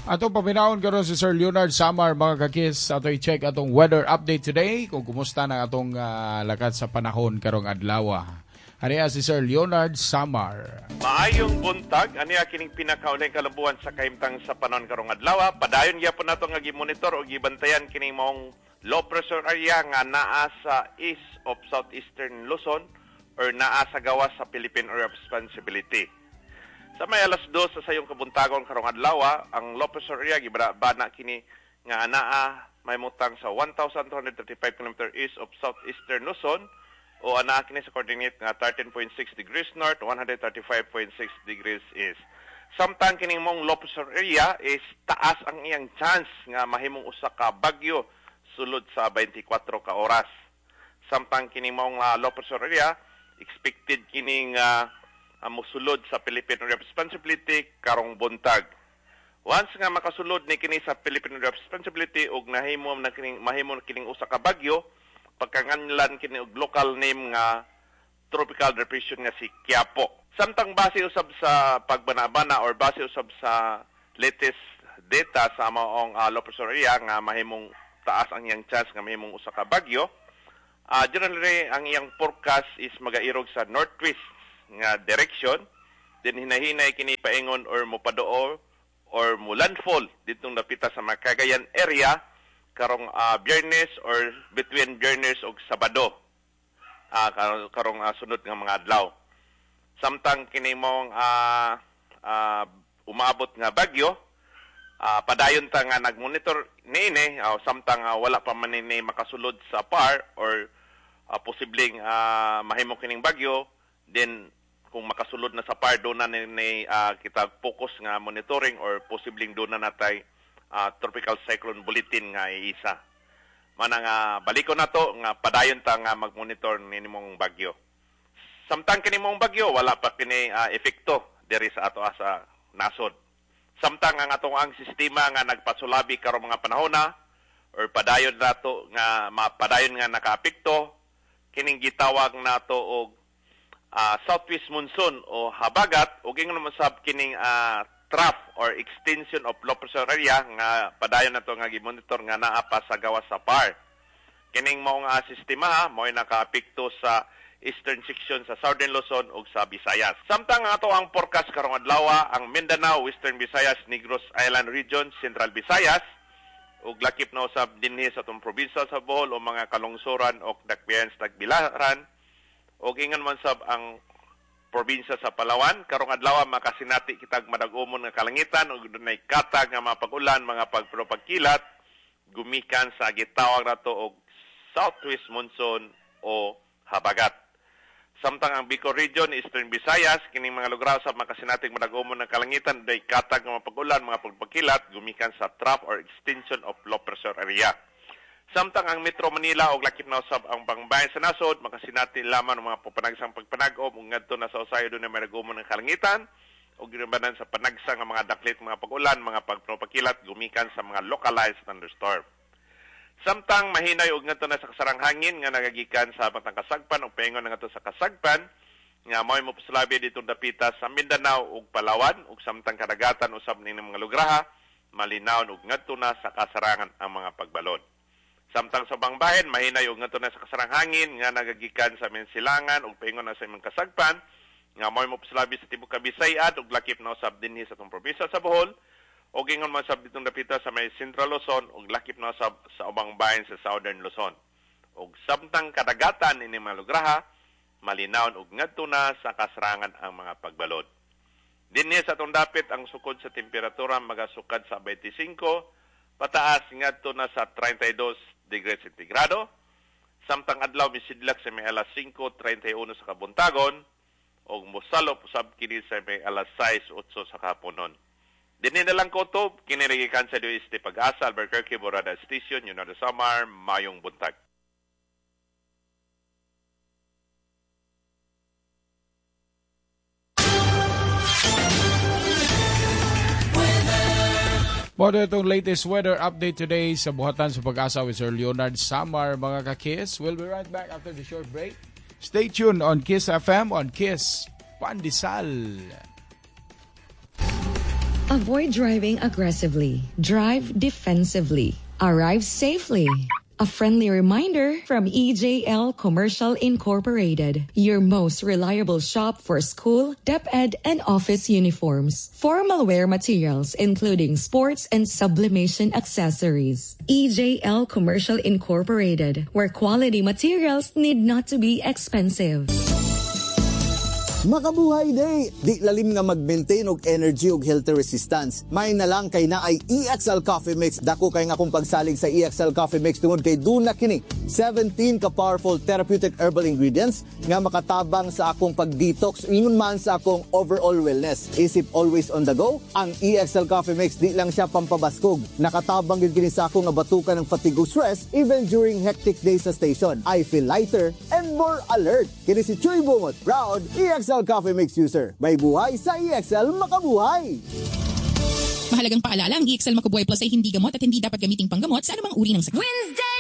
Atong paminahon karon si Sir Leonard Samar, mga kakis. Ato i-check atong weather update today kung kumusta na atong lakad sa panahon karong adlaw. Aniya si Sir Leonard Samar. Maayong buntag, aniya kining pinakaunay kalambuan sa kahimtang sa panahon karong adlaw. Padayon gyapon nato nga gi-monitor o gibantayan kining maong low pressure area nga naa sa east of southeastern Luzon or naa sa gawas sa Philippine Area of Responsibility. Sa may alas 2 sa sayong kabuntagon karong adlaw, ang low pressure area gibana kini nga anaa may mutang sa 1,235 km east of southeastern Luzon o anaa kini sa coordinate nga 13.6 degrees north, 135.6 degrees east. Samtang kining mong low pressure area is taas ang iyang chance nga mahimong usa ka bagyo sulod sa 24 ka oras. Samtang kining mong low pressure area expected kining mosulod sa Philippine Area of Responsibility karong buntag. Once nga makasulod ni kini sa Philippine Area of Responsibility ug mahimo kining usa ka bagyo, pagkanganlan kini og local name nga tropical depression nga si Quiapo. Samtang base usab sa pagbana-bana or base usab sa latest data sa maong low pressure area nga mahimong taas ang iyang chance nga mahimong usa ka bagyo. Generally ang iyang forecast is magairog sa northwest nga direction, then hinahinay kini paingon or mopadoo or mulandfall ditong napita sa Cagayan area karong Biyernes or between Biyernes ug Sabado. Karong sunod nga mga adlaw. Samtang kini mong umabot nga bagyo, padayon ta nga nagmonitor niini, samtang wala pa man ni makasulod sa PAR or posibleng mahimo kining bagyo, then kung makasulod na sa PAR, doon na kita focus nga monitoring or posibleng doon na natay tropical cyclone bulletin nga iisa. Manang baliko na to nga padayon ta nga magmonitor nimong bagyo. Samtang kini mong bagyo wala pa kini epekto diri sa ato sa nasod. Samtang ang atong ang sistema nga nagpasulabi karong mga panahona or padayon nato nga padayon nga nakaapekto kining gitawag nato og southwest monsoon o habagat ug ingon man sab kining trough or extension of low pressure area nga padayon nato nga gi-monitor nga naa pa sa gawas sa PAR. Kining maong sistema mo'y nakaapekto sa eastern section sa Southern Luzon ug sa Visayas. Samtang ato ang forecast karong adlaw ang Mindanao, Western Visayas, Negros Island Region, Central Visayas ug lakip na usab dinhi sa atong probinsya sa Bohol o mga kalungsoran o dakbayan sa Tagbilaran. O ingon man sab ang probinsya sa Palawan, karong adlaw makasinati kitag madag-umon nga kalangitan ug dunay katag nga mga pag-ulan, mga pagkilat gumikan sa gitawag nato og southwest monsoon o habagat. Samtang ang Bicol Region, Eastern Visayas, kining mga lugar sa makasinating madag-umon nga kalangitan dunay katag nga mga pag-ulan, mga pagkilat gumikan sa trough or extension of low pressure area. Samtang ang Metro Manila og lakip na usab ang pangbayan sa nasod, makasinati lamang ng mga panagsang pagpanag-om ug ngadto na sa usayo dunay manag-umon ng kalangitan ug ginabanan sa panagsang nga mga daklit, mga pag-ulan, mga pagpakilat gumikan sa mga localized thunderstorm. Samtang mahinay og ngadto na sa kasarang hangin nga nagagikan sa batang kasagpan ug paingon na ngadto sa kasagpan nga mo'y mopasalabi dito dapita sa Mindanao ug Palawan ug samtang kadagatan usab ning mga lugraha malinawon ug ngadto na sa kasarangan ang mga pagbalod. Samtang sa bangbahen, mahinay og ngadto na sa kasarang hangin nga nagagikan sa Silangan ug paingon na sa imong kasagpan nga mo'y mopasalabi sa tibuok Kabisayan ug lakip na usab dinhi sa atong probinsya sa Bohol ug ingon man sab ditong dapita sa may Central Luzon ug lakip na usab sa ubang bahin sa Southern Luzon. Ug samtang kadagatan ini mga lugraha malinawon ug ngadto na sa kasarangan ang mga pagbalod. Dinhi sa atong dapit ang sukod sa temperatura magasukad sa 25 pataas ngadto na sa 32 degrees centigrado. Samtang adlaw misidlak sa may alas 5:31 sa kabuntagon ug mosalop usab kini sa may alas 6:08 sa kahaponon. Dinhi na lang ko to kinirigikan sa DOST Pag-asa, Albuquerque, Borada Station, United Samar, mayong buntag. Mo itong latest weather update today sa buhatan sa Pag-asa with Sir Leonard Samar, mga ka-Kiss. We'll be right back after the short break. Stay tuned on Kiss FM, on Kiss Pandesal. Avoid driving aggressively. Drive defensively. Arrive safely. A friendly reminder from EJL Commercial Incorporated, your most reliable shop for school, DepEd, and office uniforms. Formal wear materials, including sports and sublimation accessories. EJL Commercial Incorporated, where quality materials need not to be expensive. Makabuhay day! Di lalim nga mag-maintain og energy og healthy resistance. May na lang kay na ay EXL Coffee Mix. Dako kay nga kung pagsalig sa EXL Coffee Mix tungod kay duna kini 17 ka powerful therapeutic herbal ingredients nga makatabang sa akong pag-detox ingon man sa akong overall wellness. Isip always on the go, ang EXL Coffee Mix di lang siya pampabaskog. Nakatabang gid kini sa akong nga batukan ng fatigue o stress even during hectic days sa station. I feel lighter and more alert. Kini si Chuy Bumot, proud EXL Coffee Mix user. May buhay sa EXL makabuhay! Mahalagang paalala, ang EXL Makabuhay Plus ay hindi gamot at hindi dapat gamiting panggamot sa anumang uri ng sakit.